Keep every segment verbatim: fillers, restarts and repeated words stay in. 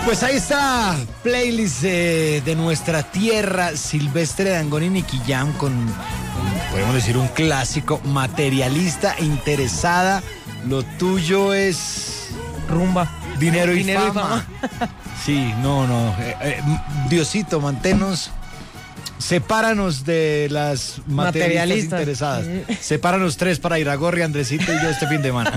Pues ahí está, playlist eh, de nuestra tierra, Silvestre Dangond y Nicky Jam con, podemos decir, un clásico, Materialista, Interesada. Lo tuyo es rumba, dinero y dinero fama. Y fama. Sí, no, no. Eh, eh, Diosito, manténnos, sepáranos de las materialistas, materialistas. interesadas. Sepáranos tres para ir a Gorri, Andresito y yo este fin de semana.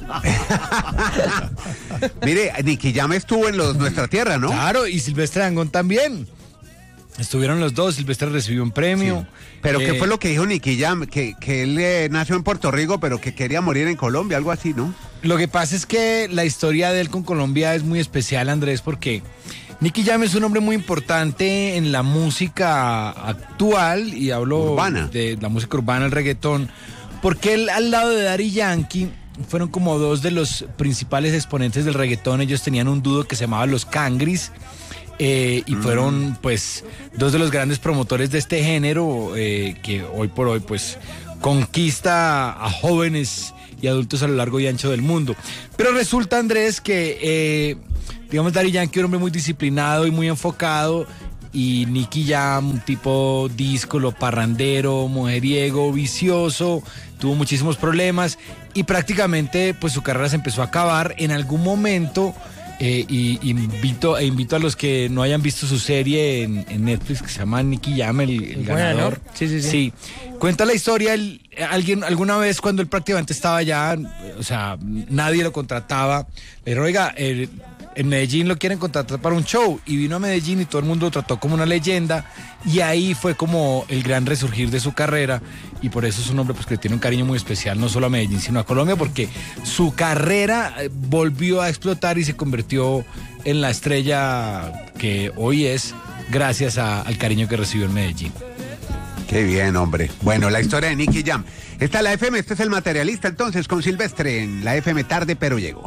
Mire, Nicky Jam estuvo en los Nuestra Tierra, ¿no? Claro, y Silvestre Dangond también. Estuvieron los dos, Silvestre recibió un premio. Sí. Pero eh, ¿qué fue lo que dijo Nicky Jam? Que, que él eh, nació en Puerto Rico, pero que quería morir en Colombia, algo así, ¿no? Lo que pasa es que la historia de él con Colombia es muy especial, Andrés, porque Nicky Jam es un hombre muy importante en la música actual, y hablo urbana. de la música urbana, el reggaetón, porque él al lado de Daddy Yankee fueron como dos de los principales exponentes del reggaetón. Ellos tenían un dúo que se llamaba Los Cangris. Eh, y fueron mm. pues dos de los grandes promotores de este género eh, que hoy por hoy pues conquista a jóvenes y adultos a lo largo y ancho del mundo. Pero resulta, Andrés, que eh, digamos Daddy Yankee era un hombre muy disciplinado y muy enfocado, y Nicky Jam, un tipo díscolo, parrandero, mujeriego, vicioso, tuvo muchísimos problemas y prácticamente pues su carrera se empezó a acabar en algún momento. Eh, y invito, e invito a los que no hayan visto su serie en, en Netflix, que se llama Nicky Jam, el, el ganador. ¿No? Sí, sí, sí. Sí. Cuenta la historia, el, alguien alguna vez cuando él prácticamente estaba allá, o sea, nadie lo contrataba. Le dijeron, oiga, el, en Medellín lo quieren contratar para un show, y vino a Medellín y todo el mundo lo trató como una leyenda, y ahí fue como el gran resurgir de su carrera, y por eso es un hombre pues que tiene un cariño muy especial no solo a Medellín sino a Colombia, porque su carrera volvió a explotar y se convirtió en la estrella que hoy es, gracias a, al cariño que recibió en Medellín. Qué bien, hombre. Bueno, la historia de Nicky Jam. Esta es la F M, este es el Materialista entonces con Silvestre en la F M. Tarde pero llego.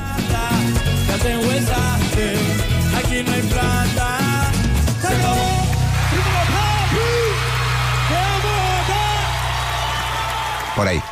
Aquí no hay plata. Se acabó. Por ahí.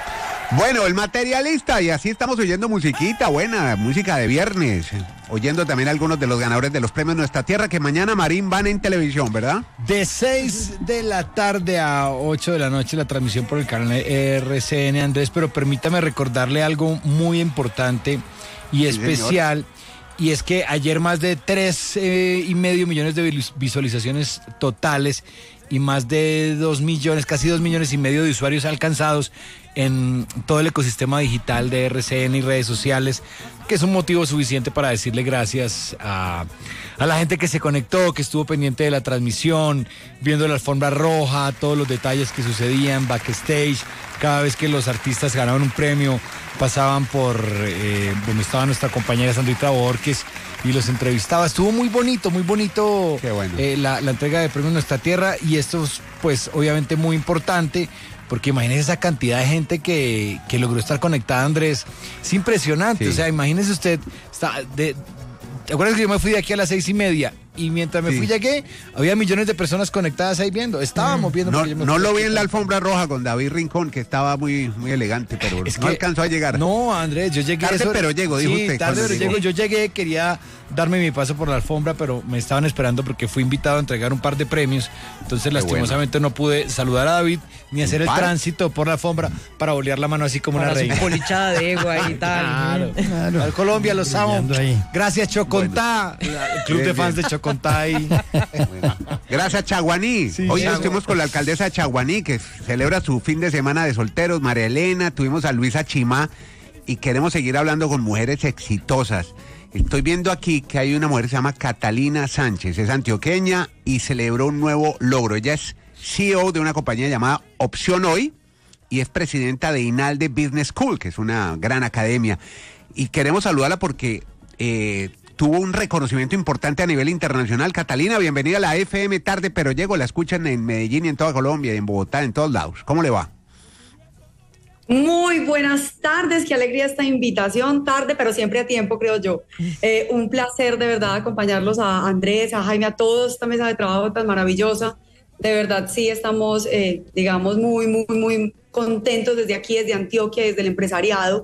Bueno, el Materialista, y así estamos oyendo musiquita buena, música de viernes, oyendo también algunos de los ganadores de los premios Nuestra Tierra, que mañana, Marín, van en televisión, ¿verdad? De seis de la tarde a ocho de la noche la transmisión por el canal R C N, Andrés, pero permítame recordarle algo muy importante y especial, sí, y es que ayer más de tres eh, y medio millones de visualizaciones totales y más de dos millones, casi dos millones y medio de usuarios alcanzados en todo el ecosistema digital de R C N y redes sociales, que es un motivo suficiente para decirle gracias a, a la gente que se conectó, que estuvo pendiente de la transmisión, viendo la alfombra roja, todos los detalles que sucedían backstage, cada vez que los artistas ganaban un premio, pasaban por eh, donde estaba nuestra compañera Sandrita Borges y los entrevistaba. Estuvo muy bonito, muy bonito. Qué bueno. eh, la, la entrega de premios Nuestra Tierra, y esto es pues obviamente muy importante, porque imagínese esa cantidad de gente que, que logró estar conectada, Andrés. Es impresionante, sí. O sea, imagínese usted, está de, ¿te acuerdas que yo me fui de aquí a las seis y media? Y mientras me sí. fui llegué, había millones de personas conectadas ahí viendo. Estábamos viendo. No, no lo vi en la alfombra roja con David Rincón, que estaba muy, muy elegante, pero es no que, alcanzó a llegar. No, Andrés, yo llegué. Tarde, eso, pero llego, dijo sí, usted. Tarde, pero llego. Yo llegué, quería darme mi paso por la alfombra, pero me estaban esperando porque fui invitado a entregar un par de premios. Entonces, Qué lastimosamente, bueno. no pude saludar a David ni hacer el par? tránsito por la alfombra para bolear la mano así como para una reina. Polichada de ego ahí y tal. Claro, claro. Al Colombia los amo. Gracias, Chocontá. Bueno. El club bien, de fans bien. de Chocontá ahí. Bueno. Gracias, Chaguaní. Sí, Hoy Chagu... estuvimos con la alcaldesa de Chaguaní, que celebra su fin de semana de solteros, María Elena. Tuvimos a Luisa Chimá y queremos seguir hablando con mujeres exitosas. Estoy viendo aquí que hay una mujer que se llama Catalina Sánchez, es antioqueña y celebró un nuevo logro. Ella es C E O de una compañía llamada Opción Hoy y es presidenta de INALDE Business School, que es una gran academia. Y queremos saludarla porque eh, tuvo un reconocimiento importante a nivel internacional. Catalina, bienvenida a la F M Tarde pero llego. La escuchan en Medellín y en toda Colombia, y en Bogotá, en todos lados. ¿Cómo le va? Muy buenas tardes, qué alegría esta invitación, tarde pero siempre a tiempo, creo yo. Eh, un placer de verdad acompañarlos a Andrés, a Jaime, a todos, esta mesa de trabajo tan maravillosa. De verdad sí estamos, eh, digamos, muy, muy, muy contentos desde aquí, desde Antioquia, desde el empresariado,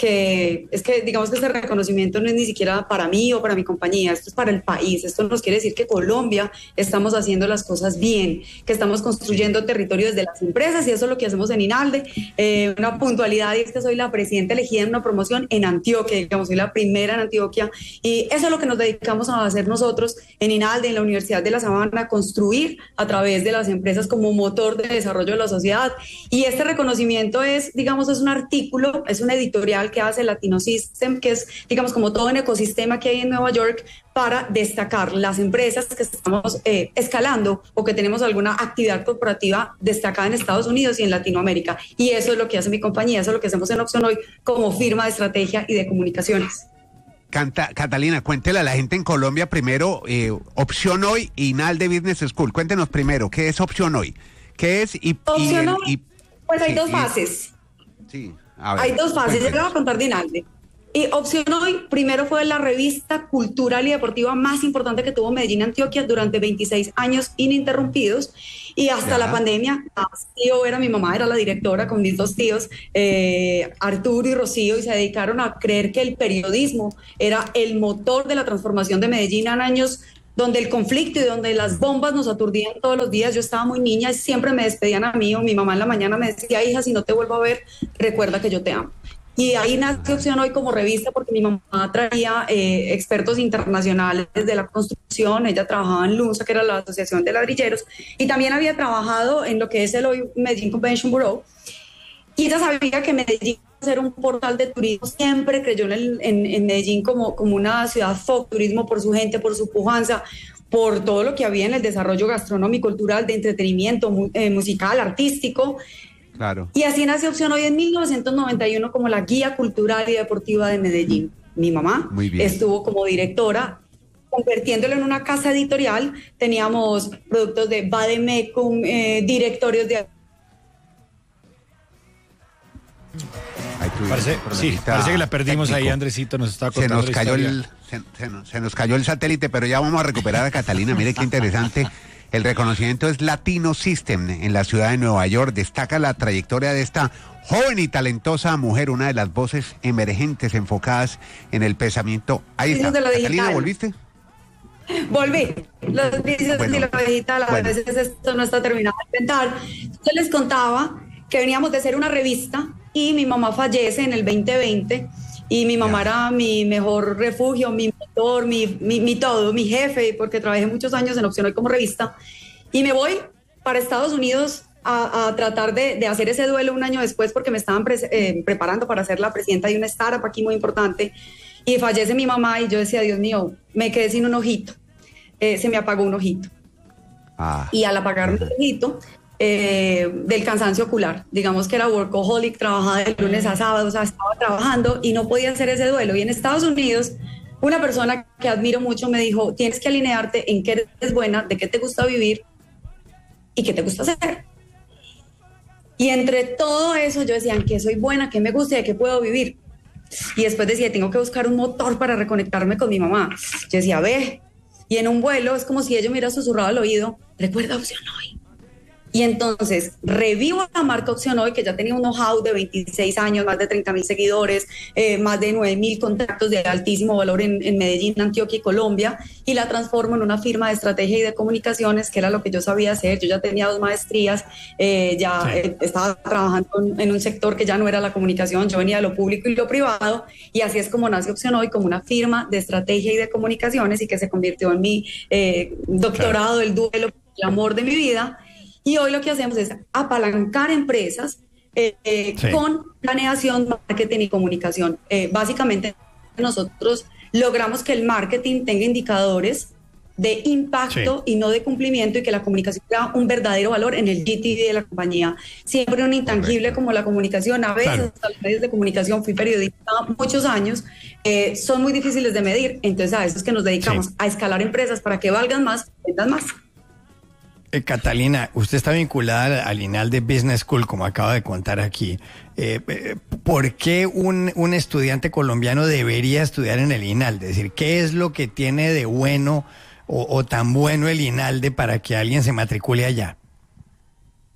que es que digamos que este reconocimiento no es ni siquiera para mí o para mi compañía, esto es para el país. Esto nos quiere decir que Colombia estamos haciendo las cosas bien, que estamos construyendo territorio desde las empresas, y eso es lo que hacemos en INALDE. Eh, una puntualidad, y es que soy la presidenta elegida en una promoción en Antioquia, digamos, soy la primera en Antioquia, y eso es lo que nos dedicamos a hacer nosotros en INALDE, en la Universidad de La Sabana, construir a través de las empresas como motor de desarrollo de la sociedad. Y este reconocimiento es, digamos, es un artículo, es un editorial que hace Latino System, que es, digamos, como todo un ecosistema que hay en Nueva York para destacar las empresas que estamos eh, escalando o que tenemos alguna actividad corporativa destacada en Estados Unidos y en Latinoamérica. Y eso es lo que hace mi compañía, eso es lo que hacemos en Opción Hoy como firma de estrategia y de comunicaciones. Canta, Catalina, cuéntele a la gente en Colombia primero, eh, Opción Hoy y INALDE Business School. Cuéntenos primero, ¿qué es Opción Hoy? ¿Qué es? Y, Opción y, Hoy, y, pues hay sí, dos y, fases. Sí, a ver, hay dos fases, cuéntenos. yo le voy a contar de INALDE. Y Opción Hoy, primero fue la revista cultural y deportiva más importante que tuvo Medellín, Antioquia, durante veintiséis años ininterrumpidos. Y hasta Ya. la pandemia, tío era mi mamá, era la directora con mis dos tíos, eh, Arturo y Rocío, y se dedicaron a creer que el periodismo era el motor de la transformación de Medellín en años donde el conflicto y donde las bombas nos aturdían todos los días. Yo estaba muy niña y siempre me despedían a mí, o mi mamá en la mañana me decía: hija, si no te vuelvo a ver, recuerda que yo te amo. Y ahí nació Opción Hoy como revista, porque mi mamá traía eh, expertos internacionales de la construcción. Ella trabajaba en LUNSA, que era la Asociación de Ladrilleros, y también había trabajado en lo que es el hoy Medellín Convention Bureau. Y ella sabía que Medellín iba a ser un portal de turismo. Siempre creyó en, el, en, en Medellín como, como una ciudad folk, turismo por su gente, por su pujanza, por todo lo que había en el desarrollo gastronómico, cultural, de entretenimiento, mu eh, musical, artístico. Claro. Y así nació Opción Hoy en mil novecientos noventa y uno como la guía cultural y deportiva de Medellín. Mi mamá estuvo como directora, convirtiéndolo en una casa editorial. Teníamos productos de Bademecum, eh, directorios de... Parece, sí, parece que la perdimos técnico. Ahí, Andresito, nos está contando se nos cayó el se, se, nos, se nos cayó el satélite, pero ya vamos a recuperar a Catalina. Mire qué interesante. El reconocimiento es Latino System en la ciudad de Nueva York. Destaca la trayectoria de esta joven y talentosa mujer, una de las voces emergentes enfocadas en el pensamiento. Ahí está. Catalina, ¿volviste? Volví. Los vicios bueno, y lo digital, a bueno. veces esto no está terminado de inventar. Yo les contaba que veníamos de hacer una revista y mi mamá fallece en el veinte veinte. Y mi mamá ya. era mi mejor refugio, mi motor, mi, mi, mi todo, mi jefe, porque trabajé muchos años en Opción Hoy como revista. Y me voy para Estados Unidos a, a tratar de, de hacer ese duelo un año después, porque me estaban pre, eh, preparando para ser la presidenta de una startup aquí muy importante. Y fallece mi mamá y yo decía: Dios mío, me quedé sin un ojito. Eh, se me apagó un ojito. Ah. Y al apagarme el ojito... Eh, del cansancio ocular, digamos que era workaholic, trabajaba de lunes a sábado, o sea, estaba trabajando y no podía hacer ese duelo. Y en Estados Unidos, una persona que admiro mucho me dijo: tienes que alinearte en qué eres buena, de qué te gusta vivir y qué te gusta hacer. Y entre todo eso yo decía: ¿en qué soy buena, qué me gusta y de qué puedo vivir? Y después decía: tengo que buscar un motor para reconectarme con mi mamá. Yo decía: ve, y en un vuelo es como si ella me hubiera susurrado al oído: recuerda Opción Hoy. Y entonces revivo la marca Opción Hoy, que ya tenía un know-how de veintiséis años, más de treinta mil seguidores, eh, más de nueve mil contactos de altísimo valor en, en Medellín, Antioquia y Colombia, y la transformo en una firma de estrategia y de comunicaciones, que era lo que yo sabía hacer. Yo ya tenía dos maestrías, eh, ya sí. eh, estaba trabajando en, en un sector que ya no era la comunicación, yo venía de lo público y lo privado, y así es como nace Opción Hoy, como una firma de estrategia y de comunicaciones, y que se convirtió en mi eh, doctorado, sí. el duelo, el amor de mi vida. Y hoy lo que hacemos es apalancar empresas eh, eh, sí. con planeación, marketing y comunicación. Eh, básicamente nosotros logramos que el marketing tenga indicadores de impacto sí. y no de cumplimiento, y que la comunicación tenga un verdadero valor en el G T V de la compañía. Siempre un intangible Correcto. Como la comunicación. A veces claro. los medios de comunicación, fui periodista muchos años, eh, son muy difíciles de medir. Entonces a eso es que nos dedicamos, sí. a escalar empresas para que valgan más, vendan más. Eh, Catalina, usted está vinculada al INALDE Business School, como acaba de contar aquí. Eh, eh, ¿Por qué un, un estudiante colombiano debería estudiar en el INALDE? Es decir, ¿qué es lo que tiene de bueno o, o tan bueno el INALDE para que alguien se matricule allá?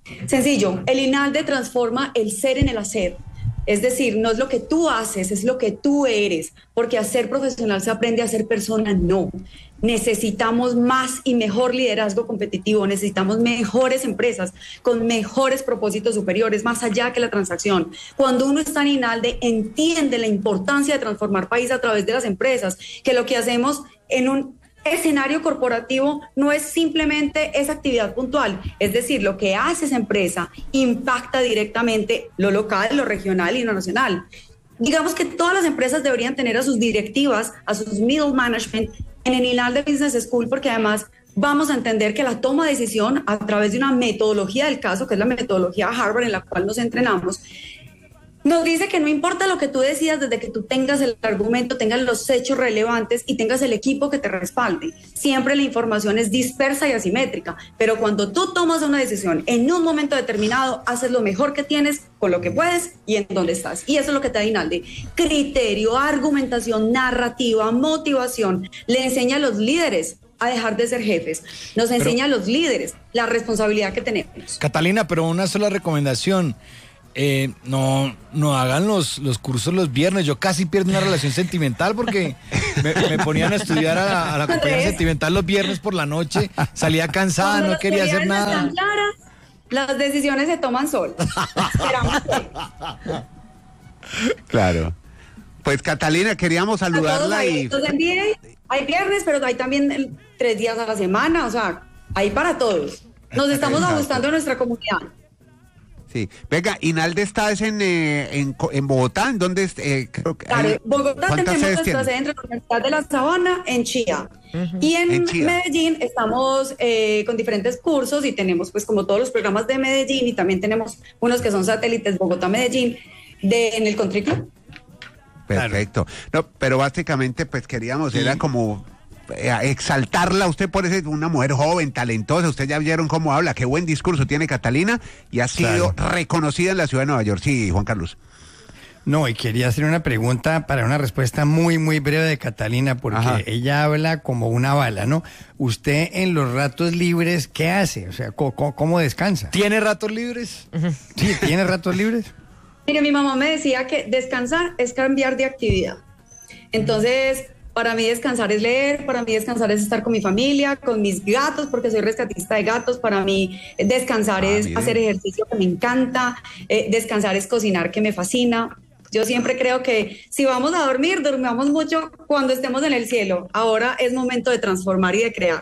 Sencillo, el INALDE transforma el ser en el hacer. Es decir, no es lo que tú haces, es lo que tú eres, porque a ser profesional se aprende a ser persona, no. Necesitamos más y mejor liderazgo competitivo, necesitamos mejores empresas con mejores propósitos superiores, más allá que la transacción. Cuando uno está en INALDE, entiende la importancia de transformar país a través de las empresas, que lo que hacemos en un escenario corporativo no es simplemente esa actividad puntual, es decir, lo que hace esa empresa impacta directamente lo local, lo regional y lo nacional. Digamos que todas las empresas deberían tener a sus directivas, a sus middle management en el INALDE Business School, porque además vamos a entender que la toma de decisión a través de una metodología del caso, que es la metodología Harvard en la cual nos entrenamos, nos dice que no importa lo que tú decidas, desde que tú tengas el argumento, tengas los hechos relevantes y tengas el equipo que te respalde. Siempre la información es dispersa y asimétrica, pero cuando tú tomas una decisión en un momento determinado, haces lo mejor que tienes con lo que puedes y en dónde estás. Y eso es lo que te da INALDE. Criterio, argumentación, narrativa, motivación. Le enseña a los líderes a dejar de ser jefes. Nos enseña pero, a los líderes la responsabilidad que tenemos. Catalina, pero una sola recomendación. Eh, no, no hagan los, los cursos los viernes. Yo casi pierdo una relación sentimental porque me, me ponían a estudiar a la, a la compañía sentimental los viernes por la noche. Salía cansada, no quería hacer nada. Están claras, las decisiones se toman solas. Esperamos que... Claro. Pues Catalina, queríamos saludarla hay, y... Entonces, hay viernes, pero hay también tres días a la semana, o sea, hay para todos. Nos estamos ajustando a nuestra comunidad. Sí. Venga, INALDE está es en, eh, en, en Bogotá, ¿en dónde? Eh, creo que claro, hay, Bogotá tenemos nuestra sede en la Universidad de la Sabana, en Chía. Uh-huh. Y en, en Chía. Medellín estamos eh, con diferentes cursos y tenemos pues como todos los programas de Medellín y también tenemos unos que son satélites Bogotá-Medellín de, en el Country Club. Perfecto. No, pero básicamente pues queríamos, sí. era como... exaltarla, usted por ser una mujer joven, talentosa, usted ya vieron cómo habla, qué buen discurso tiene Catalina y ha sido claro. reconocida en la ciudad de Nueva York. Sí, Juan Carlos. No, y quería hacer una pregunta para una respuesta muy, muy breve de Catalina, porque Ajá. ella habla como una bala, ¿no? Usted en los ratos libres, ¿qué hace? O sea, ¿cómo, cómo descansa? ¿Tiene ratos libres? Uh-huh. Sí, ¿tiene ratos libres? Mire, mi mamá me decía que descansar es cambiar de actividad. Entonces... para mí descansar es leer, para mí descansar es estar con mi familia, con mis gatos, porque soy rescatista de gatos. Para mí descansar ah, es bien. hacer ejercicio que me encanta, eh, descansar es cocinar que me fascina. Yo siempre creo que si vamos a dormir, dormamos mucho cuando estemos en el cielo. Ahora es momento de transformar y de crear.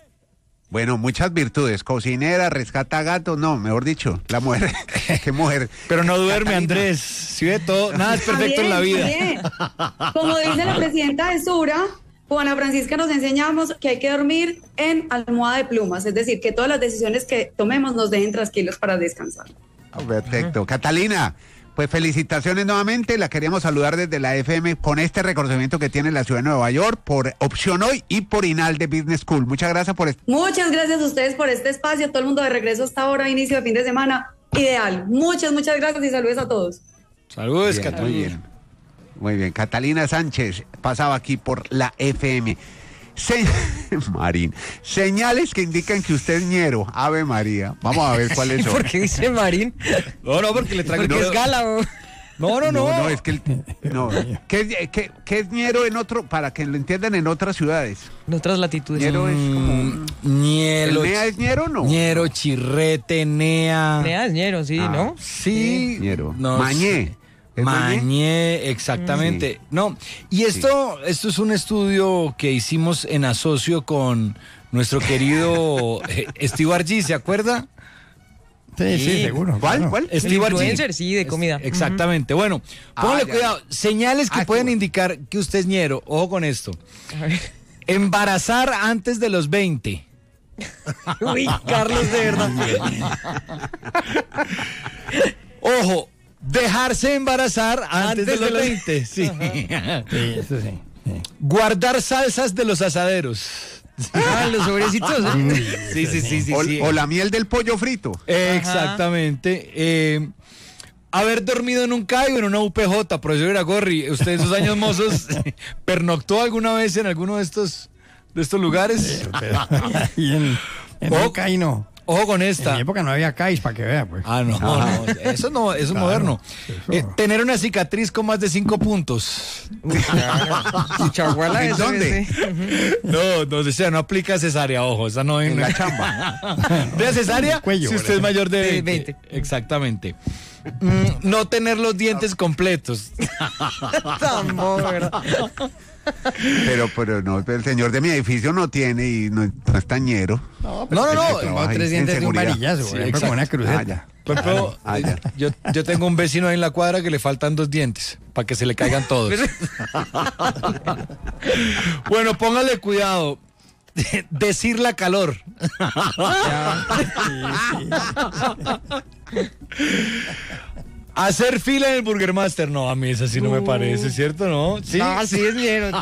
Bueno, muchas virtudes, cocinera, rescata gatos, no, mejor dicho, la mujer, qué mujer. Pero no duerme, Catalina. Andrés, si ve todo, nada es perfecto bien, en la vida. Bien. Como dice la presidenta de Sura, Juana Francisca, nos enseñamos que hay que dormir en almohada de plumas, es decir, que todas las decisiones que tomemos nos dejen tranquilos para descansar. Perfecto. Uh-huh. Catalina, pues felicitaciones nuevamente, la queríamos saludar desde la F M con este reconocimiento que tiene la ciudad de Nueva York por Opción Hoy y por INALDE Business School. Muchas gracias por esto. Muchas gracias a ustedes por este espacio, todo el mundo de regreso hasta ahora, inicio de fin de semana, ideal. Muchas, muchas gracias y saludos a todos. Saludos, bien, Catalina. Muy bien, muy bien. Catalina Sánchez pasaba aquí por la F M. Se... Marín, señales que indican que usted es ñero. Ave María. Vamos a ver cuáles son. ¿Por qué dice Marín? No, no, porque le traigo. Porque no, es gala. ¿O? No, no, no. No, no, es que el, no. ¿Qué, qué, ¿Qué es ñero en otro, para que lo entiendan en otras ciudades? En otras latitudes. Ñero es como. Ñero. ¿El Nea es ñero o no? Ñero, chirrete, Nea. Nea es ñero, sí, ah, ¿no? Sí. Ñero. No, Mañé. Mañé, exactamente. Sí. No, y esto, sí. esto es un estudio que hicimos en asocio con nuestro querido Steve G, ¿se acuerda? Sí, sí, sí, seguro. ¿Cuál? Claro. ¿Cuál? El influencer, sí, de comida. Exactamente. Bueno, póngale ah, cuidado. Señales que ah, pueden bueno. indicar que usted es ñero. Ojo con esto. Embarazar antes de los veinte. Uy, Carlos, de verdad. Ojo. Dejarse embarazar antes, antes de los veinte. Sí. Sí, eso sí, sí. Guardar salsas de los asaderos. Ah, los sobrecitos. ¿eh? Sí, sí, sí, sí, o, sí. O la miel del pollo frito. Exactamente. Eh, haber dormido en un C A I o en una U P J, profesor Iragorri. ¿Usted en sus años mozos pernoctó alguna vez en alguno de estos, de estos lugares? Pero, pero, y en, en o, un C A I no. Ojo con En esta. mi época no había C A I S para que vea, pues. Ah, no, no, eso no, eso es Claro, moderno. eso. Eh, tener una cicatriz con más de cinco puntos. Chaguala, ¿En eso, dónde? ese. No, no, o sea, no aplica cesárea, ojo, esa no En no- la chamba. ¿De cesárea? El cuello, si por usted es ejemplo. mayor de De veinte. veinte. Exactamente. Mm, no tener los dientes completos. Tampoco, ¿verdad? Pero, pero no, el señor de mi edificio no tiene y no, no es tañero. No, No, no, no, Tengo trabaja tres en dientes de un seguridad. varillazo, Sí, por ejemplo, con una exacto. cruceta. Ah, ya. Por ejemplo, Ah, ya. yo, yo tengo un vecino ahí en la cuadra que le faltan dos dientes para que se le caigan todos. Bueno, póngale cuidado. Decir la calor. Hacer fila en el Burger Master. No, a mí eso sí no me parece, ¿cierto? ¿No? Sí. Ah, sí, es bien.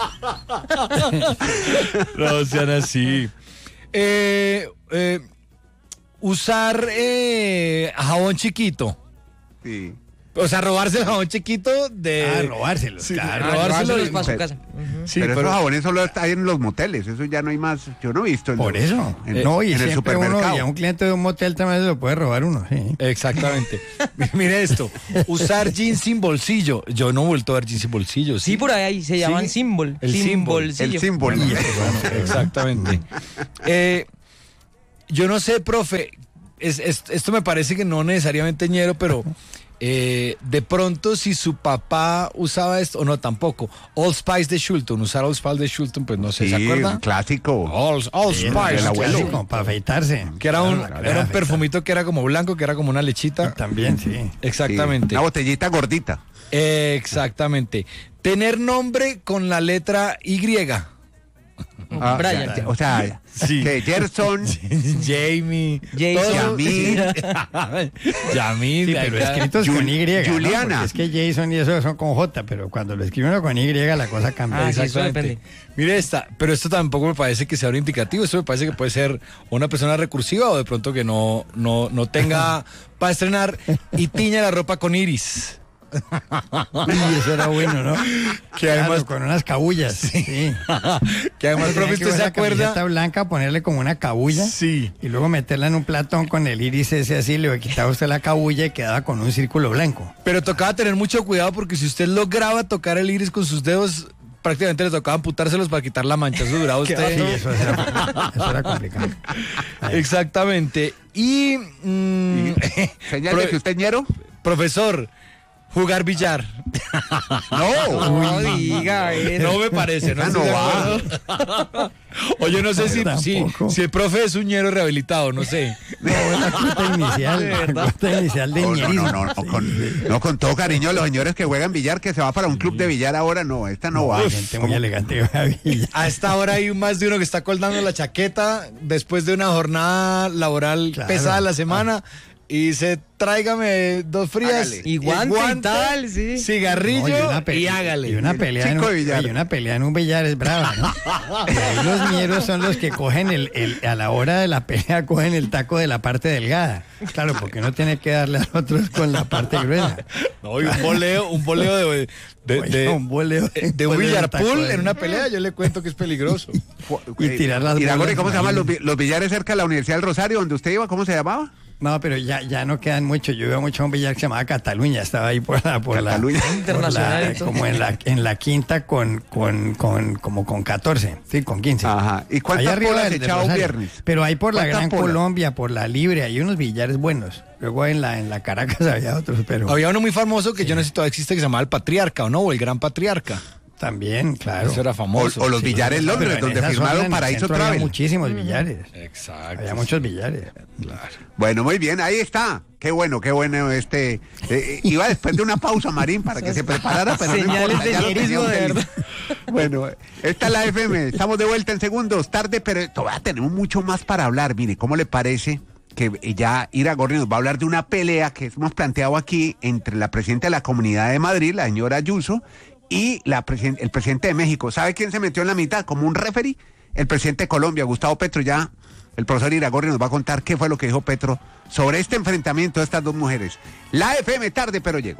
No sean así. Eh, eh, usar eh, jabón chiquito. Sí. O sea, robarse el jabón chiquito de. Ah, robárselos, Sí, claro. robárselo. Robárselos para su Pero- casa. Sí, pero, pero- esos jabones solo está en los moteles, eso ya no hay más, yo no he visto. En Por los- eso. En, no, y en el siempre uno, supermercado. y a un cliente de un motel también se lo puede robar uno, sí. Exactamente. Mire esto. Usar jeans sin bolsillo. Yo no he vuelto a ver jeans sin bolsillo. Sí, por ahí se llaman Sí. symbol. El symbol. El Simbolcillo. símbolo. Exactamente. Eh, yo no sé, profe. Es, es- esto me parece que no necesariamente ñero, pero eh, de pronto si su papá usaba esto, o no tampoco. Old Spice de Shulton. Usar Old Spice de Shulton, pues no sé, Sí, ¿se un acuerda? clásico. Old, Old Sí, Spice. el abuelo. clásico, para afeitarse. Que era un, Claro, para era un afeitar. perfumito que era como blanco, que era como una lechita. También, sí. Sí, Exactamente. una botellita gordita. Exactamente. Tener nombre con la letra Y. Ah, Brian. ya, O sea, Sí. que Gerson, Jamie. Jason. todo- Yamil. Yamil. Sí, de pero acá. escritos Jul- con Y. ¿no? Juliana. Porque es que Jason y eso son con J, pero cuando lo escribe uno con Y, la cosa cambia. Ah, sí, eso Exactamente. depende. Mire esta, pero esto tampoco me parece que sea un indicativo, esto me parece que puede ser una persona recursiva o de pronto que no, no, no tenga para estrenar y tiña la ropa con iris. Y eso era bueno, ¿no? Que además- Claro, con unas cabullas. Sí. Que además, profe, Tenía que usted coger se la acuerda. camiseta blanca, ponerle como una cabulla. Sí. Y luego meterla en un platón con el iris ese así, le quitaba usted la cabulla y quedaba con un círculo blanco. Pero tocaba tener mucho cuidado porque si usted lograba tocar el iris con sus dedos, prácticamente le tocaba amputárselos para quitar la mancha. Eso duraba Sí, usted. eso era, eso era complicado. Exactamente. Y, mm, señal Pro- de que usted es ñero. profesor, jugar billar. No. No diga eso. No me parece, no, Esa estoy no de va. acuerdo. O yo no sé si, si, Tampoco. si el profe es un ñero rehabilitado, no sé. No, la cuota inicial, la cuota inicial de No, no, ñerismo. no, no, no, con, no, con todo cariño, los señores que juegan billar, que se va para un club de billar ahora, no, esta no va. Hay gente muy elegante. Javi. A esta hora hay más de uno que está colgando la chaqueta después de una jornada laboral Claro. pesada la semana y dice, tráigame dos frías Hágale. Y guante y tal, sí. cigarrillo No, y y, una pe- hágale. Y una pelea, en chico un, de billar. y una pelea en un billar es brava, ¿no? Y ahí los ñeros son los que cogen el, el, a la hora de la pelea, cogen el taco de la parte delgada. Claro, porque uno tiene que darle a otros con la parte gruesa. No, y un boleo, un boleo de, de, Oye, de- un boleo- de un boleo billar de taco pool de- en una pelea, yo le cuento que es peligroso. Y tirar las Iragorri, bolas, ¿cómo se llaman los, imagínate. bi- los billares cerca de la Universidad del Rosario, donde usted iba? ¿Cómo se llamaba? No, pero ya, ya no quedan mucho. Yo iba mucho a un billar que se llamaba Cataluña, estaba ahí por la, por Cataluña. la, por Internacional, la- entonces. como en la, en la quinta con, con, con, como con catorce, sí, con quince. Ajá. ¿Y cuántas Allá arriba polas del- se del echaba un Rosario. viernes? Pero ahí por la ¿Cuántas Gran polas? Colombia, por la Libre, hay unos billares buenos. Luego en la, en la Caracas había otros, pero Había uno muy famoso que yo no sé si todavía existe que se llamaba el Patriarca, ¿o no? O el Gran Patriarca. también, claro. Eso era O, famoso. o los Sí, billares pero Londres, en donde esa zona, firmaron en el Paraíso centro, había Travel. muchísimos billares. Exacto. Había muchos billares. Bueno, muy bien, ahí está. Qué bueno, qué bueno este. eh, iba después de una pausa, Marín, para que se preparara, pero no Señales importa, de ya lo tenía ñerismo, usted de listo. Bueno, esta es la F M. Estamos de vuelta en segundos, tarde, pero todavía tenemos mucho más para hablar. Mire, ¿cómo le parece que ya Iragorri nos va a hablar de una pelea que hemos planteado aquí entre la presidenta de la Comunidad de Madrid, la señora Ayuso, y la presen- el presidente de México? ¿Sabe quién se metió en la mitad como un referee? El presidente de Colombia, Gustavo Petro. Ya el profesor Iragorri nos va a contar qué fue lo que dijo Petro sobre este enfrentamiento de estas dos mujeres. La F M, tarde, pero llegó.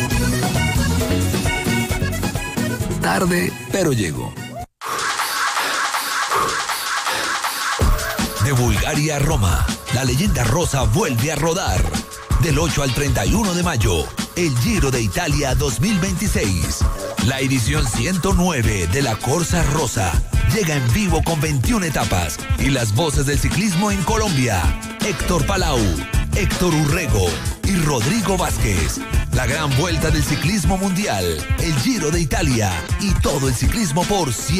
Tarde, pero llegó. De Bulgaria a Roma, la leyenda rosa vuelve a rodar. Del ocho al treinta y uno de mayo, el Giro de Italia dos mil veintiséis. La edición ciento nueve de la Corsa Rosa llega en vivo con veintiuna etapas y las voces del ciclismo en Colombia. Héctor Palau, Héctor Urrego y Rodrigo Vázquez. La gran vuelta del ciclismo mundial, el Giro de Italia y todo el ciclismo por cien.